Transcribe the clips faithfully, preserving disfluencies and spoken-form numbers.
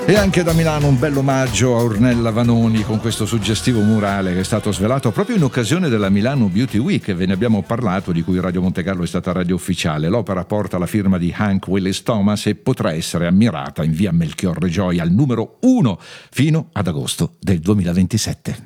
E anche da Milano un bel omaggio a Ornella Vanoni con questo suggestivo murale che è stato svelato proprio in occasione della Milano Beauty Week. Ve ne abbiamo parlato, di cui Radio Montecarlo è stata radio ufficiale. L'opera porta la firma di Hank Willis Thomas e potrà essere ammirata in via Melchiorre Gioia al numero uno fino ad agosto del duemilaventisette.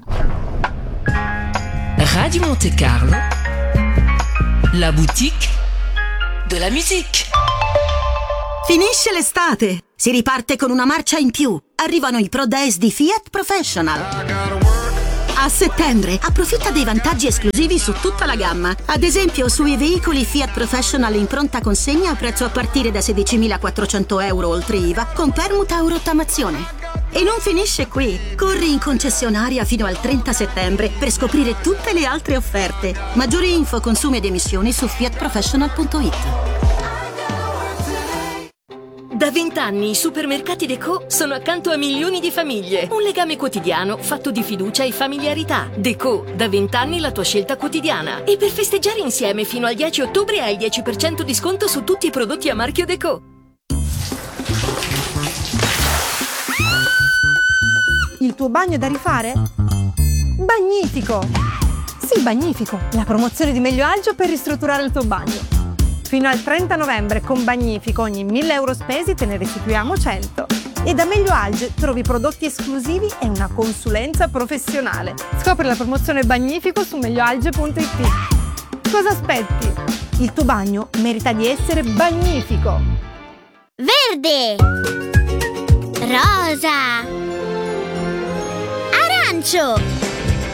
Radio Montecarlo, la boutique de la musique. Finisce l'estate, si riparte con una marcia in più. Arrivano i Pro Days di Fiat Professional. A settembre approfitta dei vantaggi esclusivi su tutta la gamma. Ad esempio sui veicoli Fiat Professional in pronta consegna a prezzo a partire da sedicimilaquattrocento euro oltre I V A con permuta o rottamazione. E non finisce qui. Corri in concessionaria fino al trenta settembre per scoprire tutte le altre offerte. Maggiori info, consumi ed emissioni su fiat professional punto it. Da vent'anni i supermercati Deco sono accanto a milioni di famiglie. Un legame quotidiano fatto di fiducia e familiarità. Deco, da vent'anni la tua scelta quotidiana. E per festeggiare insieme fino al dieci ottobre hai il dieci per cento di sconto su tutti i prodotti a marchio Deco. Il tuo bagno è da rifare? Bagnifico! Sì, Bagnifico, la promozione di Meglio Agio per ristrutturare il tuo bagno. Fino al trenta novembre con Bagnifico ogni mille euro spesi te ne restituiamo cento. E da Meglio Alge trovi prodotti esclusivi e una consulenza professionale. Scopri la promozione Bagnifico su meglio alge punto it. Cosa aspetti? Il tuo bagno merita di essere Bagnifico. Verde, rosa, arancio.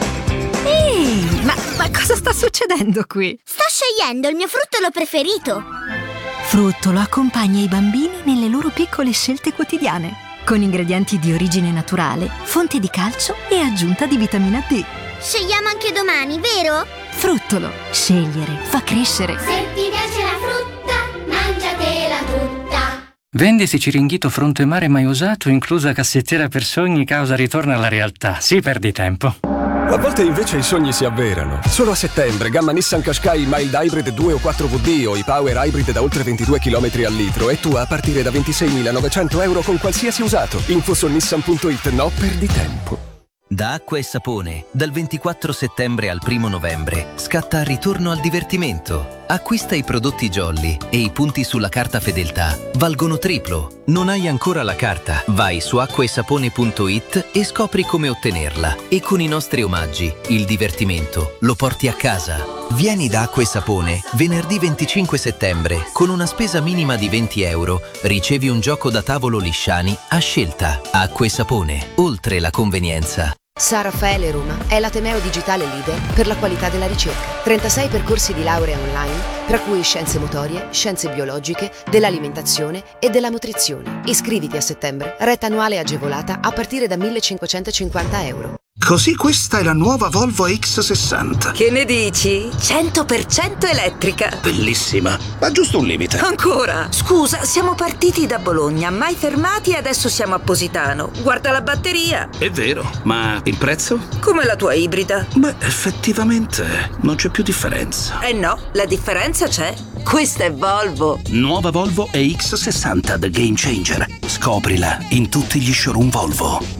Ehi, ma, ma cosa sta succedendo qui? Sto scegliendo il mio fruttolo preferito. Fruttolo accompagna i bambini nelle loro piccole scelte quotidiane, con ingredienti di origine naturale, fonte di calcio e aggiunta di vitamina D. Scegliamo anche domani, vero? Fruttolo, scegliere fa crescere. Se ti piace la frutta, mangiatela tutta. Vendisi Ciringhito Fronte Mare mai usato, inclusa cassettiera per sogni, causa ritorno alla realtà. Si perdi tempo. A volte invece i sogni si avverano. Solo a settembre, gamma Nissan Qashqai Mild Hybrid due o quattro V D o i Power Hybrid da oltre ventidue chilometri al litro e tu a partire da ventiseiemilanovecento euro con qualsiasi usato. Info su nissan punto it, no perdi tempo. Da Acqua e Sapone, dal ventiquattro settembre al primo novembre, scatta Ritorno al divertimento. Acquista i prodotti Jolly e i punti sulla carta fedeltà valgono triplo. Non hai ancora la carta? Vai su acqua e sapone punto it e scopri come ottenerla. E con i nostri omaggi, il divertimento lo porti a casa. Vieni da Acqua e Sapone venerdì venticinque settembre. Con una spesa minima di venti euro ricevi un gioco da tavolo Lisciani a scelta. Acqua e Sapone, oltre la convenienza. San Raffaele Roma è l'ateneo digitale leader per la qualità della ricerca. trentasei percorsi di laurea online, tra cui scienze motorie, scienze biologiche, dell'alimentazione e della nutrizione. Iscriviti a settembre, retta annuale agevolata a partire da millecinquecentocinquanta euro. Così questa è la nuova Volvo X sessanta. Che ne dici? cento per cento elettrica. Bellissima, ma giusto un limite. Ancora? Scusa, siamo partiti da Bologna, mai fermati e adesso siamo a Positano. Guarda la batteria. È vero, ma il prezzo? Come la tua ibrida. Beh, effettivamente non c'è più differenza. Eh no, la differenza c'è. Questa è Volvo. Nuova Volvo E X sessanta The Game Changer. Scoprila in tutti gli showroom Volvo.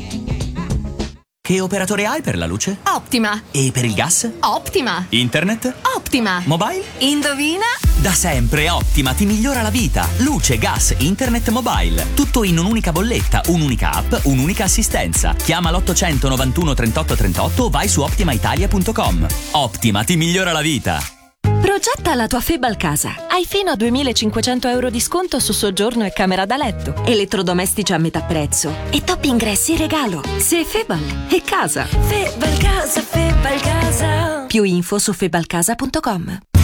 Che operatore hai per la luce? Optima. E per il gas? Optima. Internet? Optima. Mobile? Indovina? Da sempre Optima ti migliora la vita. Luce, gas, internet, mobile. Tutto in un'unica bolletta, un'unica app, un'unica assistenza. Chiama l'ottocento novantuno trentotto trentotto o vai su optima italia punto com. Optima ti migliora la vita. Progetta la tua Febal casa. Hai fino a duemilacinquecento euro di sconto su soggiorno e camera da letto. Elettrodomestici a metà prezzo. E top ingressi in regalo. Se Febal è casa. Febal casa, Febal casa. Più info su febalcasa punto com.